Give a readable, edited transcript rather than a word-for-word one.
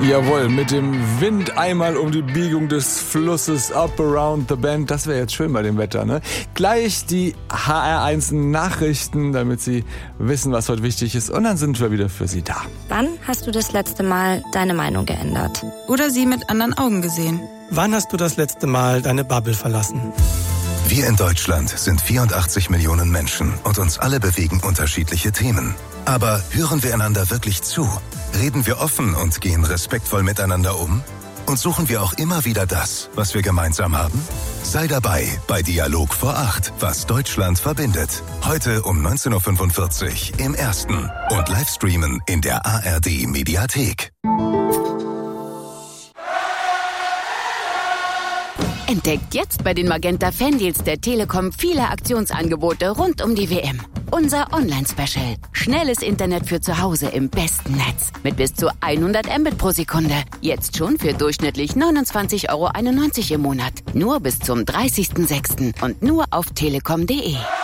Jawohl, mit dem Wind einmal um die Biegung des Flusses up around the bend. Das wäre jetzt schön bei dem Wetter, ne? Gleich die HR1 Nachrichten, damit Sie wissen, was heute wichtig ist. Und dann sind wir wieder für Sie da. Wann hast du das letzte Mal deine Meinung geändert? Oder sie mit anderen Augen gesehen? Wann hast du das letzte Mal deine Bubble verlassen? Wir in Deutschland sind 84 Millionen Menschen und uns alle bewegen unterschiedliche Themen. Aber hören wir einander wirklich zu? Reden wir offen und gehen respektvoll miteinander um? Und suchen wir auch immer wieder das, was wir gemeinsam haben? Sei dabei bei Dialog vor 8, was Deutschland verbindet. Heute um 19.45 Uhr im Ersten und Livestreamen in der ARD Mediathek. Entdeckt jetzt bei den Magenta Fandeals der Telekom viele Aktionsangebote rund um die WM. Unser Online-Special. Schnelles Internet für zu Hause im besten Netz. Mit bis zu 100 Mbit pro Sekunde. Jetzt schon für durchschnittlich 29,91 € im Monat. Nur bis zum 30.06. und nur auf telekom.de.